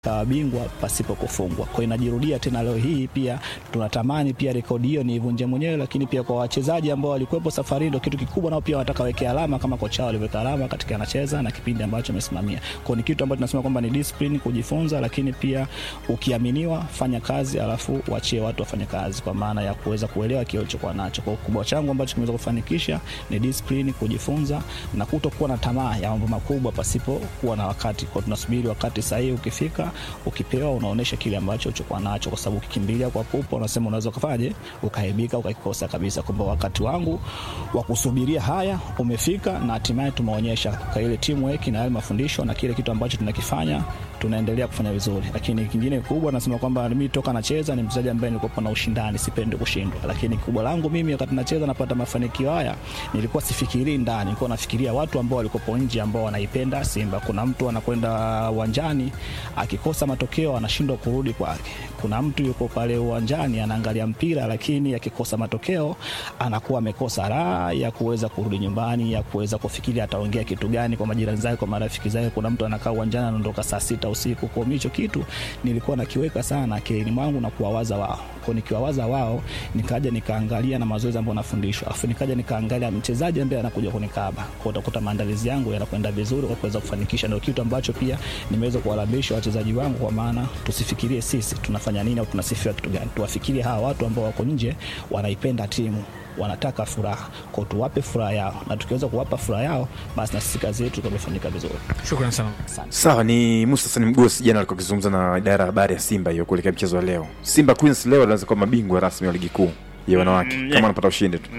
bingwa pasipo kufungwa. Kwa inajirudia tena leo hii, pia tunatamani pia rekodi hiyo ni ivunje mwenyewe, lakini pia kwa wachezaji ambao walikuwepo safari ndio kitu kikubwa, nao pia watakawekea alama kama kocha aliweka alama katika anacheza na kipindi ambacho amesimamia. Kwa ni kitu ambacho tunasema kwamba ni discipline, kujifunza, lakini pia ukiaminiwa fanya kazi, alafu waachie watu wafanye kazi kwa maana ya kuweza kuelewa kile ulichokuwa nacho. Kwa ukubwa changu ambacho kimeweza kufanikisha ni discipline, kujifunza na kutokuwa na tamaa ya mambo makubwa pasipo kuwa na wakati. Kwa tunasubiri wakati sahihi ukifika, ukipewa unaonesha kile ambacho ulichokuwa nacho, kwa sababu ukikimbilia kwa pupa unasema unaweza kufaje ukaibika ukakikosa kabisa. Kwamba wakati wangu wa kusubiria haya umefika na hatimaye tumeonyesha kwa ile teamwork na yale mafundisho na kile kitu ambacho tunakifanya tunaendelea kufanya vizuri. Lakini kingine kubwa nasema kwamba mimi toka nacheza ni mchezaji ambaye nilikuwa na ushindani, sipendi kushindwa. Lakini kubwa langu mimi wakati nacheza napata mafanikio haya, nilikuwa sifikiri ndani, nilikuwa nafikiria watu ambao walikuwa nje ambao wanaipenda Simba. Kuna mtu anakwenda uwanjani akikosa matokeo anashindwa kurudi kwake. Kuna mtu yuko pale uwanjani anaangalia mpira, lakini akikosa matokeo anakuwa amekosa raha ya kuweza kurudi nyumbani, ya kuweza kufikiria ataongea kitu gani kwa majirani zake, kwa marafiki zake. Kuna mtu anakaa uwanjani anaondoka saa 6 usiku. Kwa hicho kitu nilikuwa nakiweka sana akilini mwangu na kuwawaza wao. Kwa nikiwawaza wao, nikaja nikaangalia na mazoezi ambayo nafundishwa, afu nikaja nikaangalia mchezaji ambaye anakuja kunikaba. Kwa utakuta maandalizi yangu yanakwenda vizuri kwa kuweza kufanikisha. Ndio kitu ambacho pia nimeweza kuwalabisha wachezaji wangu, kwa maana tusifikirie sisi tunafanya nini au tunasifia kitu gani, tuwafikirie hawa watu ambao wako nje wanaipenda timu, wanataka furaha. Kwa tuwape furaha yao, na tukiweza kuwapa furaha yao, basi na sisi kazi yetu imefanyika vizuri. Shukrani sana. Sawa, ni Musa Sani Mgosi jana alikuwa akizungumza na idara ya habari ya Simba hiyo kuelekea mchezo wa leo. Simba Queens leo wanaanza kuwa mabingwa rasmi wa ligi kuu ya wanawake kama wanapata ushindi tu.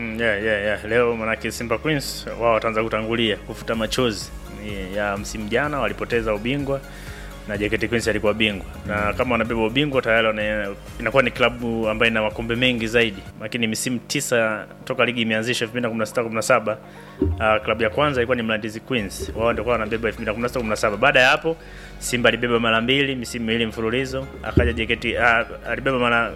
Leo manake Simba Queens wao wataanza kutangulia kufuta machozi ya msimu jana, walipoteza ubingwa na JKT Queens alikuwa bingwa. Na kama wanabeba ubingwa tayari inakuwa ni klabu ambayo ina makombe mengi zaidi. Lakini misimu 9 toka ligi imeanzishwa 2016-17, klabu ya kwanza ilikuwa ni Mlandizi Queens. Wao ndio wanabeba 2016-17. Baada ya hapo Simba alibeba mara 2 misimu miwili mfululizo, akaja JKT alibeba mara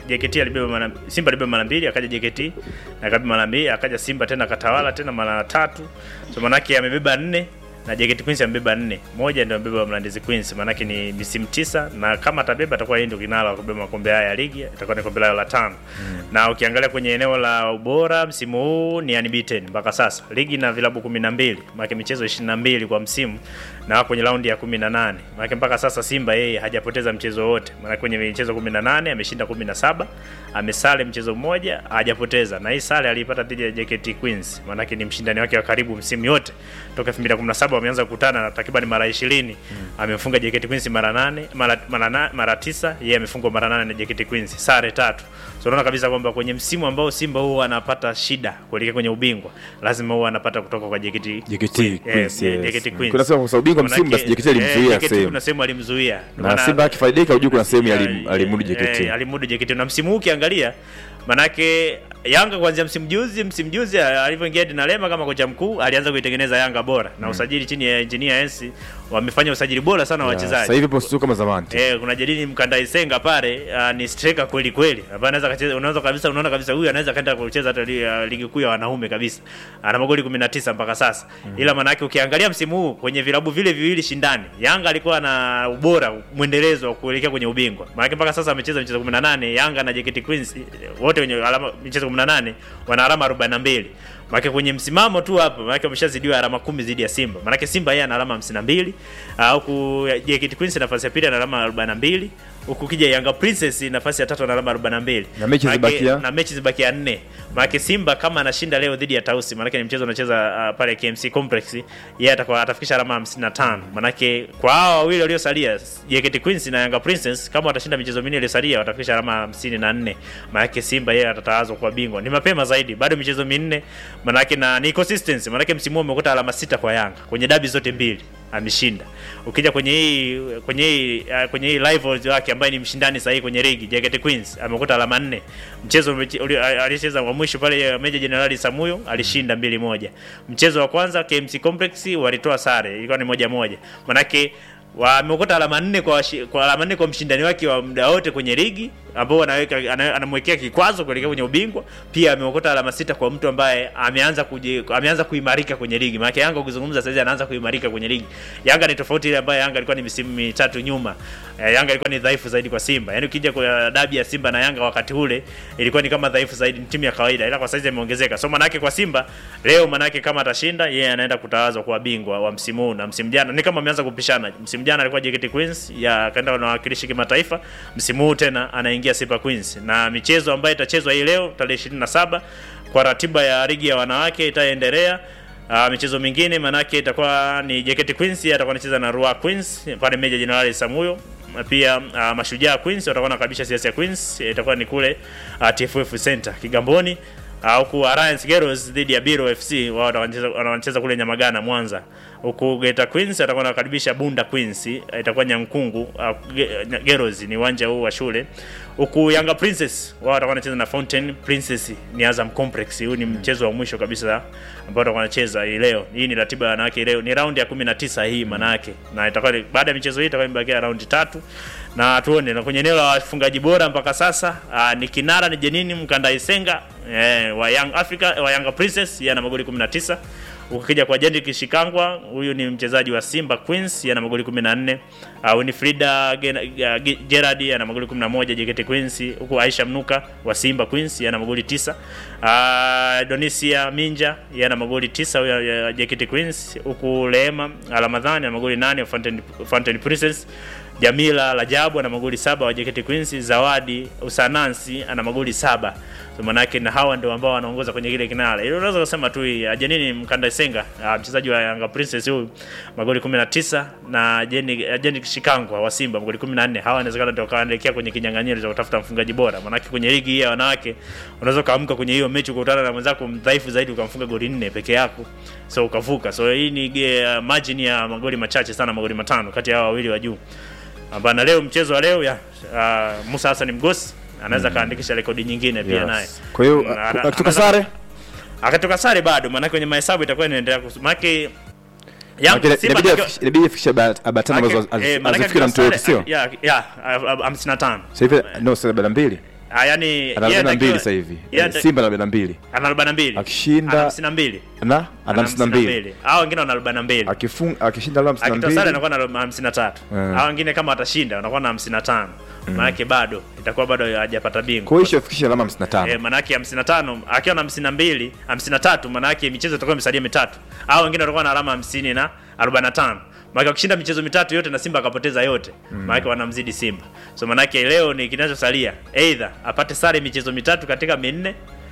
Simba alibeba mara 2, akaja JKT na akabeba mara 2, akaja Simba tena katawala tena mara 3. So manake amebeba 4 na JKT Queens amebeba 4. Moja ndio amebeba Mlandizi Queens, maana yake ni misimu 9, na kama atabeba atakuwa yeye ndio kinara wa kubeba makombe haya ya ligi, itakuwa ni kombe la 5. Na ukiangalia kwenye eneo la ubora msimu huu ni unbeaten mpaka sasa. Ligi na vilabu 12, maana yake michezo 22 kwa msimu na kwenye raundi ya 18. Maana yake mpaka sasa Simba yeye hajapoteza mchezo wote. Maana kwenye michezo 18 ameshinda 17, amesale mchezo mmoja, hajapoteza. Na hii sare alipata dhidi ya JKT Queens. Maana yake ni mshindani wake wa karibu msimu yote. Toka 2017 wameanza kukutana na takriban mara 20. Amemfunga JKT Queens mara 8, mara 9, yeye amefungwa mara 8 na JKT Queens, sare 3. So unaona kabisa kwamba kwenye msimu ambao Simba huwa anapata shida kuelekea kwenye ubingwa, lazima huwa anapata kutoka kwa JKT Queens. JKT Queens. Kuna sababu kwa ubingwa msimu basi JKT alimzuia sehemu. Kuna sehemu alimzuia. Na Simba akifaidika unajua kuna sehemu alimudu JKT. Alimudu JKT. Na msimu huu ukiangalia manake Yanga kuanzia msimu juzi alivyoingia Dinalema kama kocha mkuu, alianza kuitengeneza Yanga bora na usajili chini ya Engineer Ensi, wamefanya usajili bora sana wa wachezaji. Sasa hivi postu kama zamani. Kuna Jedini Mkandaisenga pale, ni striker kweli kweli. Hapa anaweza kacheza, unaona kabisa huyu anaweza kaenda kucheza hata ligi kuu ya wanaume kabisa. Ana magoli 19 mpaka sasa. Ila maana yake ukiangalia msimu huu kwenye vilabu vile viwili shindani, Yanga alikuwa na ubora mwendelezo wa kuelekea kwenye ubingwa. Maana yake mpaka sasa amecheza michezo 18, Yanga na JKT Queens wote wenye alama michezo 18 wana alama 42. Maana kwenye msimamo tu hapo, maana wameshazidiwa alama 10 zidi ya Simba. Maana Simba yeye ana alama 52, huku JKT Queens nafasi ya pili ana alama 42, huku kija Yanga Princess nafasi ya 3 na alama 42. Na mechi zibakia 4. Maana Simba kama anashinda leo dhidi ya Tausi, maana ni mchezo unacheza pale KMC Complex, yeye atafikisha alama 55. Maana kwa hao wawili waliosalia JKT Queens na Yanga Princess, kama watashinda michezo minne iliyosalia watafikisha alama 54. Maana Simba yeye atatawazwa kwa bingwa. Ni mapema zaidi, bado michezo minne. Maana na ni consistency, maana msimu huu amekuta alama 6 kwa Yanga kwenye dabi zote mbili ameshinda. Ukija kwenye hii rivals wake ambaye ni mshindani sahihi kwenye ligi, JKT Queens amekuta alama 4. Mchezo alicheza wa mwisho pale Meja Jenerali Samuyo alishinda 2-1. Mchezo wa kwanza KMC Complex walitoa sare, ilikuwa ni 1-1. Maana wamekuta alama 4 kwa alama 4 kwa mshindani wake wa muda wote kwenye ligi, ambao anamwekea kikwazo kuelekea kwenye ubingwa. Pia ameokota alama 6 kwa mtu ambaye ameanza kuimarika kwenye ligi. Maana Yanga ukizungumza sasa anaanza kuimarika kwenye ligi. Yanga ni tofauti ile ambayo Yanga alikuwa ni misimu mitatu nyuma. Yanga ilikuwa ni dhaifu zaidi kwa Simba. Yaani ukija kwa dabi ya Simba na Yanga wakati ule ilikuwa ni kama dhaifu zaidi, ni timu ya kawaida, ila kwa sasa imeongezeka. So manake kwa Simba leo, manake kama atashinda yeye anaenda kutawazwa kuwa bingwa wa msimu huu. Na msimu jana ni kama ameanza kupishana. Msimu jana alikuwa JKT Queens ya kaenda na wakilishi kimataifa, msimu huu tena anaingia Simba Queens. Na michezo ambayo itachezwa hii leo tarehe 27 kwa ratiba ya ligi ya wanawake itaendelea. Michezo mingine manake itakuwa ni JKT Queens atakuwa anacheza na Rua Queens pale Meja Jenerali Samuyo. Pia Mashujaa Queens watakuwa nakabisha Siasa Queens, itakuwa ni kule TFF Center Kigamboni. Huku Alliance Girls dhidi ya Biro FC, wao wanacheza kule Nyamagana Mwanza. Huku Geita Queens atakuwa anakaribisha Bunda Queens, itakuwa Nyankungu. Girls ni uwanja huu wa shule. Huku Yanga Princess wao watakuwa wanacheza na Fountain Princess, ni Azam Complex. Huu ni mchezo wa mwisho kabisa ambao watakuwa wanacheza hii leo. Hii ni ratiba ya wanawake leo, ni round ya 19 hii manake. Na itakuwa baada ya michezo hii itakuwa imebakia round 3. Na tuone na kwenye eneo la wafungaji bora mpaka sasa ni kinara ni Jenini Mkanda Isenga wa Young Africa wa Yanga Princess, yana magoli 19. Ukija kwa Jendi Kishikangwa, huyu ni mchezaji wa Simba Queens, yana magoli 14. Winifrida Gerard yana magoli 11 JKT Queens. Huku Aisha Mnuka wa Simba Queens yana magoli 9. Donisia Minja yana magoli 9 ya JKT Queens. Huku Leema Ramadhani yana magoli 8 wa Fountain Princess. Jamila Rajabu ana magoli 7 wa JKT Queens. Zawadi Usanansi ana magoli 7. So manake na hawa ndio ambao wanaongoza kwenye kile kinara. Ile unaweza kusema tu Ajenini Mkanda Isenga, mchezaji wa Yanga Princess huyu, magoli 19, na Jendi Kishikangwa wa Simba magoli 14. Hawa inawezekana ndio kaendelea kwenye kinyang'anyiro cha kutafuta mfungaji bora. Manake kwenye ligi hii ya wanawake unaweza kaamka kwenye hiyo mechi ukutana na mwenzako mdhaifu zaidi ukamfunga goli 4 peke yako, so ukavuka. So hii ni margin ya magoli machache sana, magoli 5 kati ya hao wawili wa juu. Ambana leo mchezo wa leo ya Musa Hassan Mgosi anaweza kaandikisha rekodi nyingine pia naye. Kwa hiyo akatoka sare bado, maana kwenye mahesabu itakuwa inaendelea maana Yanga Simba inabidi ifikishe abatana ambazo azifikira mtu yote, sio? 55. Sasa hivi no 72. Yani 42 sasa hivi. Simba ana 42. Ana 42. Akishinda 52. Ana 52. Hao wengine wana 42. Akishinda 52. Akitosale anakuwa na 53. Hao wengine kama watashinda wanakuwa na 55. Maana yake bado itakuwa bado hajapata bingwa. Kwa hiyo ifikishe alama 55. Maana yake 55 akiwa na 52, 53, maana yake michezo itakuwa imesalia mitatu. Hao wengine watakuwa na alama 50 na 45. Maana kushinda michezo mitatu yote na Simba akapoteza yote, maana yake wanamzidi Simba. So maana yake leo ni kinachosalia either apate sare michezo mitatu katika minne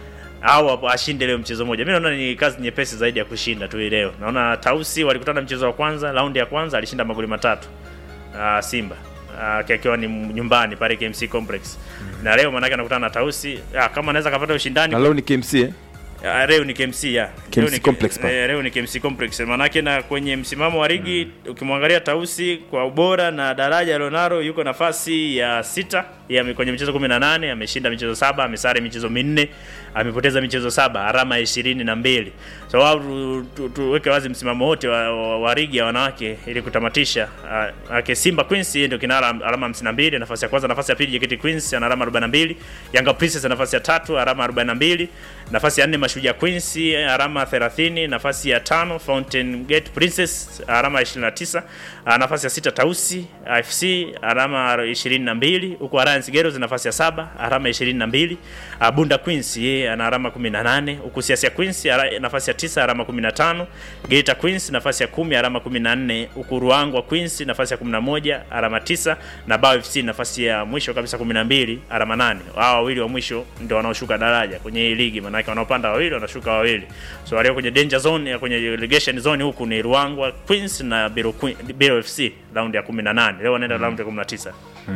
au ashinde leo mchezo mmoja. Mimi naona ni kazi nyepesi zaidi ya kushinda tu leo. Naona Tausi walikutana mchezo wa kwanza, raundi ya kwanza alishinda magoli 3 Simba. Akiwa ni nyumbani pale KMC Complex. Na leo maana yake anakutana na Tausi. Kama anaweza kupata ushindani. Na leo ni KMC leo ni KMC KMC Complex pa. Leo ni KMC Complex. Maana yake na kwenye msimamo wa ligi ukimwangalia Tausi kwa ubora na daraja Leonardo yuko nafasi ya 6 kwenye michezo 18, ameshinda michezo 7, amesare michezo 4, amepoteza michezo 7, alama 22. So wao tuweke wazi msimamo wote wa ligi ya wanawake ili kutamatisha. Simba Queens ndio kinara alama 52, nafasi ya kwanza. Nafasi ya pili JKT Queens ana alama 42, Yanga Princess nafasi ya 3 alama 42, nafasi ya 4 Mashujaa Queens alama 30, nafasi ya 5 Fountain Gate Princess alama 29, nafasi ya 6 Tausi FC alama 22, huko Alliance Girls nafasi ya 7 alama 22, Bunda Queens ana alama 18, huko Siasa Queens nafasi ya 9 alama 15, Geita Queens nafasi ya 10 alama 14, huko Ruangwa Queens nafasi ya 11 alama 9, na Bao FC nafasi ya mwisho kabisa 12 alama 8. Hao wawili wa mwisho ndio wanaoshuka daraja kwenye hii ligi, maana yake wanaopanda wawili wanashuka wawili. So walio kwenye danger zone kwenye relegation zone huku ni Ruangwa Queens na Biro FC round ya 18. Leo wanaenda round ya 19.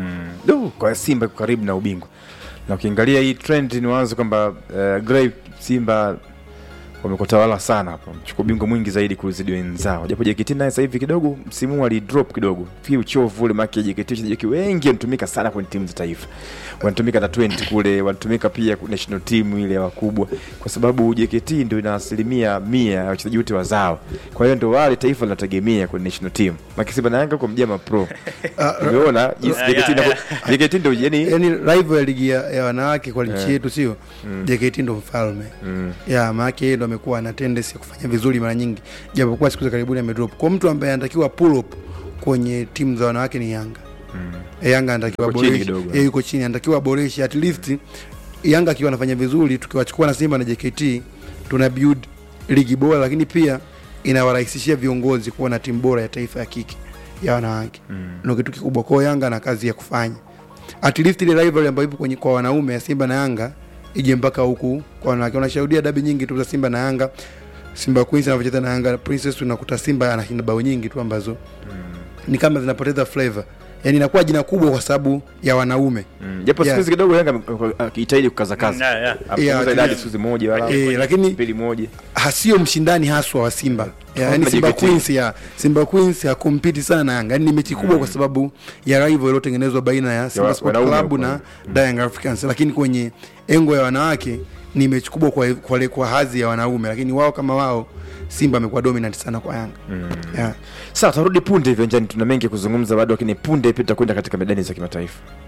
Kwa Simba iko karibu na ubingwa. Na ukiangalia hii trend ni wazo kwamba Grey Simba wamekotawala sana hapo. Mchukua bingwa mwingi zaidi kuzidi wenzao. Japo JKT naye sasa hivi kidogo msimu alidrop kidogo. Pia uchovu ule maki JKT wachezaji wengi wanatumika sana kwenye timu za taifa. Wanatumika na 20 kule, wanatumika pia national team ile wakubwa kwa sababu JKT ndio ina 100% ya wachezaji wote wazao. Kwa hiyo ndio wale taifa linategemea kwenye national team. Maki Simba na Yanga kwa mjama pro. Umeona jinsi JKT ndio yani rival ya ligi ya wanawake kwa nchi yetu sio? JKT ndio mfalme. Maki ndio amekuwa na tendency ya kufanya vizuri mara nyingi. Japokuwa siku za karibuni amedrop. Kwa mtu ambaye anatakiwa pull up kwenye timu za wanawake ni Yanga. Yanga anatakiwa boresha. Yuko chini anatakiwa boresha at least. Yanga akiwa anafanya vizuri tukiwachukua na Simba na JKT tuna build ligi bora, lakini pia inawarahisishia viongozi kuwa na timu bora ya taifa ya kike ya wanawake. Ndio kitu kikubwa kwa Yanga na kazi ya kufanya. At least ile rivalry ambayo ipo kwa wanaume ya Simba na Yanga ije mpaka huku kwa wanawake. Unashuhudia dabi nyingi tu za Simba na Yanga. Simba Queens anavyocheza na Yanga Princess tunakuta Simba anashinda bao nyingi tu ambazo ni kama zinapoteza flavor. Yaani inakuwa jina kubwa kwa sababu ya wanaume. Japo siku hizi kidogo Yanga akijitahidi kukazakaza. Apunguza idadi siku moja wala lakini pili moja. Hasio mshindani haswa wa Simba. Yaani Simba Queens ya compete sana na Yanga. Yaani ni mechi kubwa kwa sababu ya rival iliyotengenezwa baina ya Simba Sport Club na Young Africans. Lakini kwenye engo ya wanawake ni mechi kubwa kwa hadhi ya wanaume, lakini wao kama wao Simba amekuwa dominant sana kwa Yanga. Sasa tarudi punde hivyo njani, tuna mengi kuzungumza bado, lakini punde pia tutakwenda katika medani za kimataifa.